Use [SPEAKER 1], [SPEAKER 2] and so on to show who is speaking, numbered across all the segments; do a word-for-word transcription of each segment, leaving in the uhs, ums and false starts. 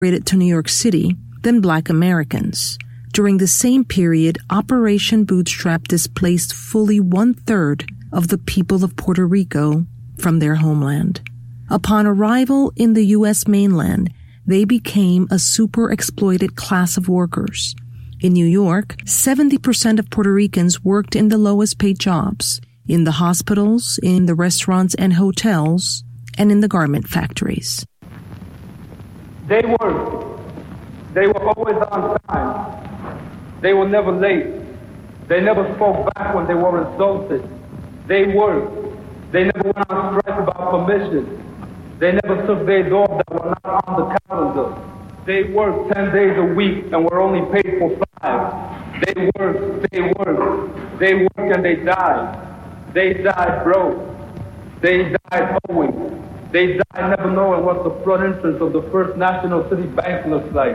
[SPEAKER 1] migrated to New York City than Black Americans. During the same period, Operation Bootstrap displaced fully one-third of the people of Puerto Rico from their homeland. Upon arrival in the U S mainland, they became a super-exploited class of workers. In New York, seventy percent of Puerto Ricans worked in the lowest-paid jobs, in the hospitals, in the restaurants and hotels, and in the garment factories.
[SPEAKER 2] They worked. They were always on time. They were never late. They never spoke back when they were insulted. They worked. They never went on strike without permission. They never took days off that were not on the calendar. They worked ten days a week and were only paid for five. They worked, they worked, they worked and they died. They died broke. They died owing. They died never knowing what the front entrance of the First National City Bank looks like.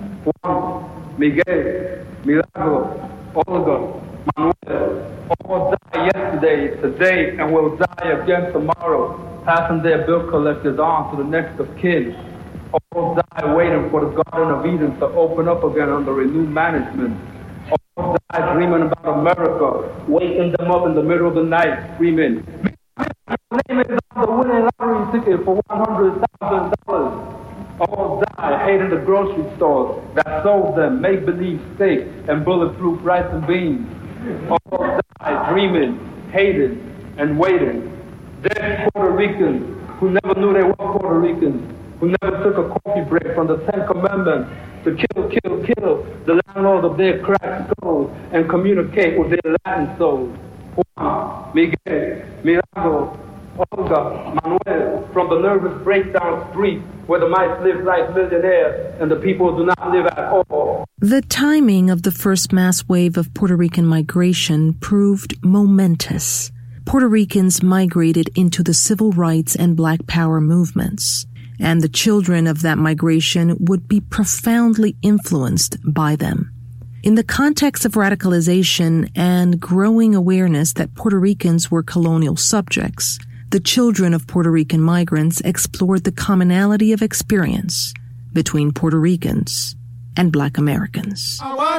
[SPEAKER 2] Juan, Miguel, Milagro, Olga, Manuel, all died yesterday, today, and will die again tomorrow, passing their bill collectors on to the next of kin. All die waiting for the Garden of Eden to open up again under a new management. All die dreaming about America, waking them up in the middle of the night, screaming, "My name is on the winning lottery ticket for one hundred thousand dollars. All die hating the grocery stores that sold them make-believe steak and bulletproof rice and beans. All die dreaming, hating, and waiting. Dead Puerto Ricans who never knew they were Puerto Ricans, who never took a coffee break from the Ten Commandments to kill, kill, kill the landlord of their cracked skulls and communicate with their Latin souls. Juan, Miguel, Milagro, Olga, Manuel, from the nervous breakdown street where the mice live like millionaires and the people do not live at all.
[SPEAKER 1] The timing of the first mass wave of Puerto Rican migration proved momentous. Puerto Ricans migrated into the civil rights and Black Power movements, and the children of that migration would be profoundly influenced by them. In the context of radicalization and growing awareness that Puerto Ricans were colonial subjects, the children of Puerto Rican migrants explored the commonality of experience between Puerto Ricans and Black Americans.